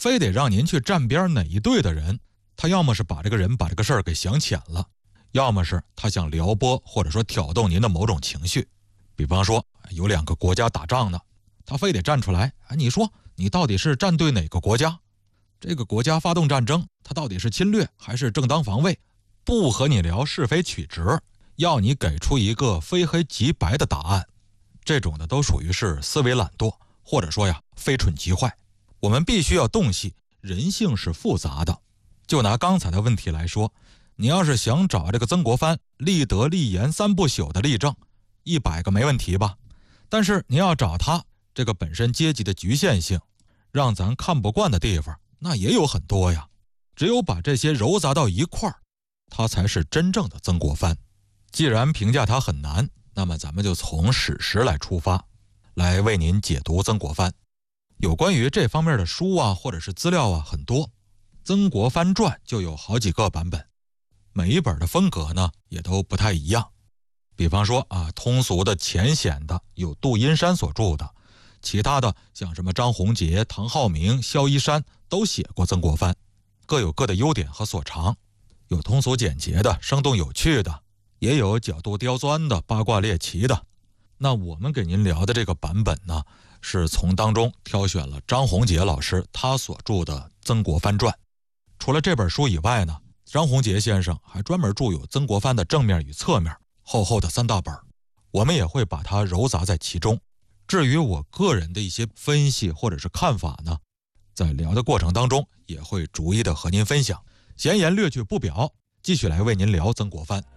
非得让您去站边哪一队的人，他要么是把这个事儿给想浅了，要么是他想撩拨或者说挑动您的某种情绪。比方说有2个国家打仗呢，他非得站出来，你说你到底是站队哪个国家？这个国家发动战争，他到底是侵略还是正当防卫？不和你聊是非曲直，要你给出一个非黑即白的答案。这种的都属于是思维懒惰，或者说非蠢即坏。我们必须要洞悉人性是复杂的。就拿刚才的问题来说，你要是想找这个曾国藩立德立言3不朽的例证，100个没问题吧？但是你要找他这个本身阶级的局限性，让咱看不惯的地方，那也有很多呀。只有把这些糅杂到一块儿，他才是真正的曾国藩。既然评价他很难，那么咱们就从史实来出发，来为您解读曾国藩。有关于这方面的书或者是资料很多。曾国藩传就有好几个版本，每一本的风格呢也都不太一样。比方说通俗的浅显的有杜阴山所著的，其他的像什么张宏杰、唐浩明、萧一山都写过曾国藩，各有各的优点和所长。有通俗简洁的、生动有趣的，也有角度刁钻的、八卦猎奇的。那我们给您聊的这个版本呢，是从当中挑选了张宏杰老师他所著的《曾国藩传》。除了这本书以外呢，张宏杰先生还专门著有曾国藩的正面与侧面，厚厚的3大本，我们也会把它糅杂在其中。至于我个人的一些分析或者是看法呢，在聊的过程当中也会逐一的和您分享。闲言略去不表，继续来为您聊曾国藩。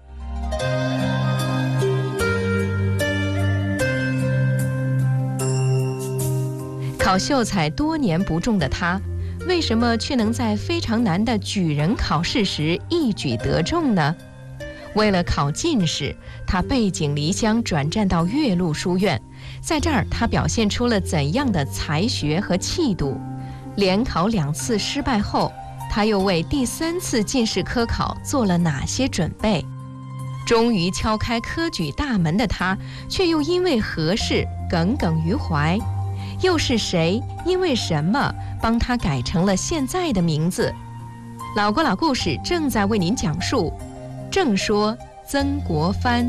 考秀才多年不中的他，为什么却能在非常难的举人考试时一举得中呢？为了考进士，他背井离乡转战到岳麓书院，在这儿他表现出了怎样的才学和气度？连考2次失败后，他又为第3次进士科考做了哪些准备？终于敲开科举大门的他，却又因为何事耿耿于怀？又是谁因为什么帮他改成了现在的名字？老国老故事正在为您讲述，正说曾国藩。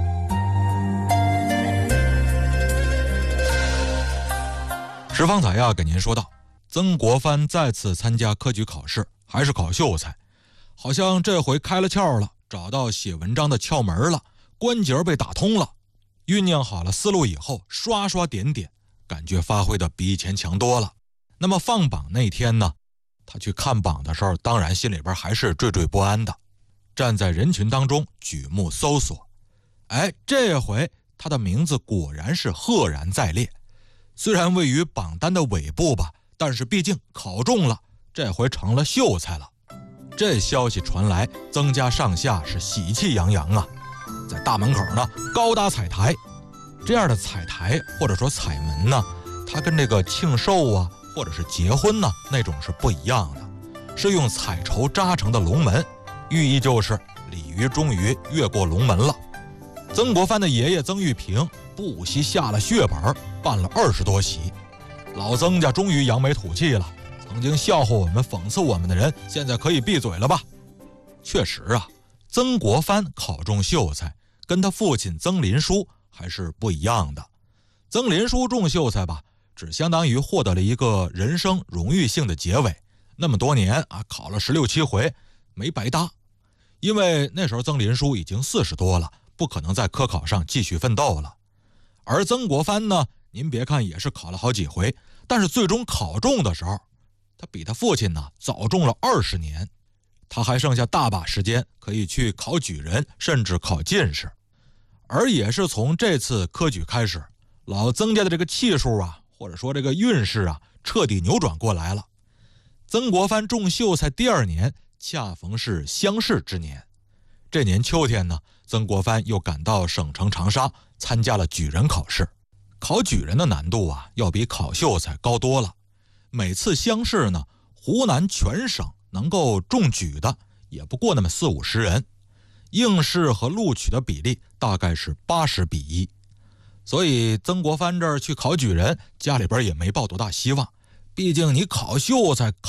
石方才给您说到，曾国藩再次参加科举考试，还是考秀才，好像这回开了窍了，找到写文章的窍门了，关节被打通了。酝酿好了思路以后，刷刷点点，感觉发挥的比以前强多了。那么放榜那天呢，他去看榜的时候，当然心里边还是惴惴不安的，站在人群当中举目搜索。这回他的名字果然是赫然在列，虽然位于榜单的尾部吧，但是毕竟考中了，这回成了秀才了。这消息传来，曾家上下是喜气洋洋啊。在大门口呢高搭彩台，这样的彩台或者说彩门呢，它跟这个庆寿或者是结婚呢那种是不一样的，是用彩绸扎成的龙门，寓意就是鲤鱼终于越过龙门了。曾国藩的爷爷曾玉平不惜下了血本，办了20多席。老曾家终于扬眉吐气了，曾经笑话我们、讽刺我们的人，现在可以闭嘴了吧？确实曾国藩考中秀才，跟他父亲曾林书还是不一样的。曾林书中秀才吧，只相当于获得了一个人生荣誉性的结尾。那么多年考了16、17回，没白搭。因为那时候曾林书已经40多了，不可能在科考上继续奋斗了。而曾国藩呢，您别看也是考了好几回，但是最终考中的时候，他比他父亲呢早中了20年，他还剩下大把时间可以去考举人，甚至考进士。而也是从这次科举开始，老曾家的这个气数或者说这个运势彻底扭转过来了。曾国藩中秀才第2年，恰逢是乡试之年。这年秋天呢，曾国藩又赶到省城长沙参加了举人考试。考举人的难度要比考秀才高多了。每次乡试呢，湖南全省能够中举的也不过那么40、50人，应试和录取的比例大概是80比1。所以曾国藩这儿去考举人，家里边也没抱多大希望，毕竟你考秀才